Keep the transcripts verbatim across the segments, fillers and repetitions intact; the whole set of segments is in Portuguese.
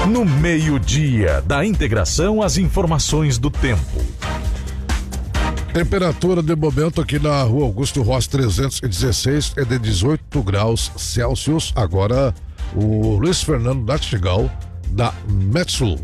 No meio-dia, da integração às informações do tempo. Temperatura de momento aqui na rua Augusto Rossi trezentos e dezesseis é de dezoito graus Celsius. Agora o Luiz Fernando Nachtigal da Metsul.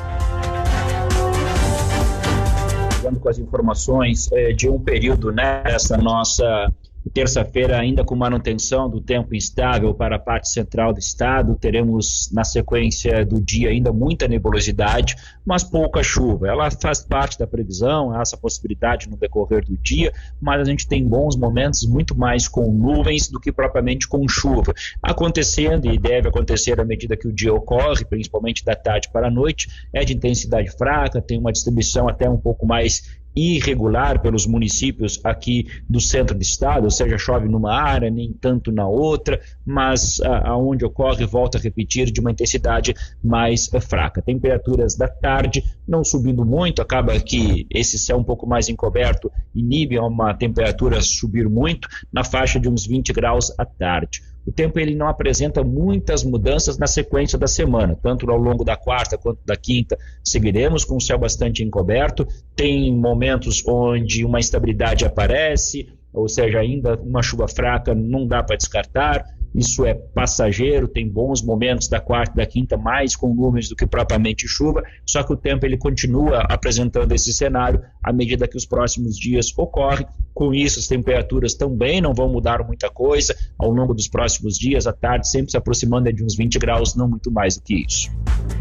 Com as informações eh, de um período nessa nossa terça-feira, ainda com manutenção do tempo instável para a parte central do estado, teremos na sequência do dia ainda muita nebulosidade, mas pouca chuva. Ela faz parte da previsão, essa possibilidade no decorrer do dia, mas a gente tem bons momentos muito mais com nuvens do que propriamente com chuva. Acontecendo, e deve acontecer à medida que o dia ocorre, principalmente da tarde para a noite, é de intensidade fraca, tem uma distribuição até um pouco mais irregular pelos municípios aqui do centro do estado, ou seja, chove numa área, nem tanto na outra, mas a, aonde ocorre, volta a repetir, de uma intensidade mais uh, fraca. Temperaturas da tarde não subindo muito, acaba que esse céu um pouco mais encoberto inibe a uma temperatura subir muito, na faixa de uns vinte graus à tarde. O tempo ele não apresenta muitas mudanças na sequência da semana, tanto ao longo da quarta quanto da quinta seguiremos com o céu bastante encoberto, tem momentos onde uma instabilidade aparece, ou seja, ainda uma chuva fraca não dá para descartar, isso é passageiro, tem bons momentos da quarta e da quinta, mais com nuvens do que propriamente chuva, só que o tempo ele continua apresentando esse cenário à medida que os próximos dias ocorrem. Com isso, as temperaturas também não vão mudar muita coisa ao longo dos próximos dias, à tarde sempre se aproximando de uns vinte graus, não muito mais do que isso.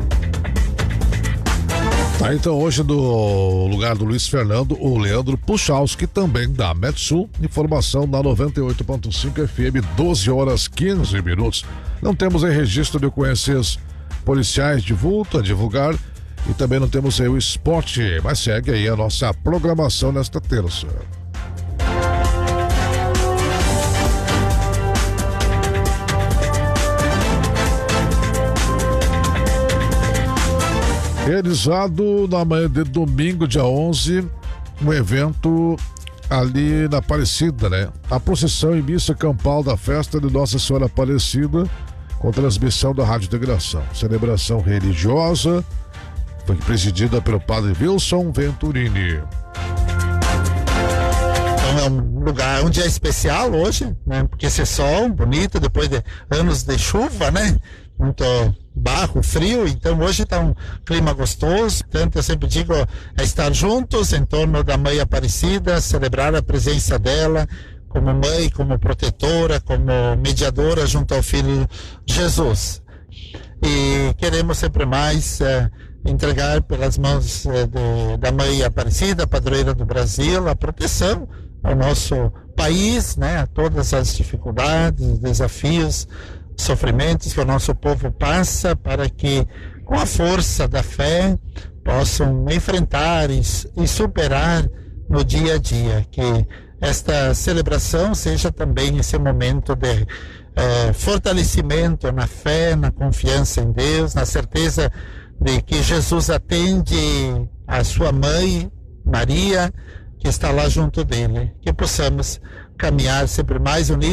Tá, então hoje no lugar do Luiz Fernando, o Leandro Puchalski, também da Metsul, informação na noventa e oito ponto cinco F M, doze horas quinze minutos. Não temos aí registro de ocorrências policiais de vulto a divulgar e também não temos aí o esporte, mas segue aí a nossa programação nesta terça. Realizado na manhã de domingo, dia onze, um evento ali na Aparecida, né? A procissão e missa campal da festa de Nossa Senhora Aparecida, com transmissão da Rádio Integração. Celebração religiosa, foi presidida pelo padre Wilson Venturini. Então é um lugar, um dia especial hoje, né? Porque esse sol bonito, depois de anos de chuva, né? Muito barro, frio, então hoje está um clima gostoso. Portanto, eu sempre digo, é estar juntos em torno da Mãe Aparecida, celebrar a presença dela como mãe, como protetora, como mediadora junto ao Filho Jesus. E queremos sempre mais é, entregar pelas mãos é, de, da Mãe Aparecida, padroeira do Brasil, a proteção ao nosso país, né, a todas as dificuldades, desafios, sofrimentos que o nosso povo passa, para que com a força da fé possam enfrentar e, e superar no dia a dia, que esta celebração seja também esse momento de eh, fortalecimento na fé, na confiança em Deus, na certeza de que Jesus atende a sua mãe Maria, que está lá junto dele, que possamos caminhar sempre mais unidos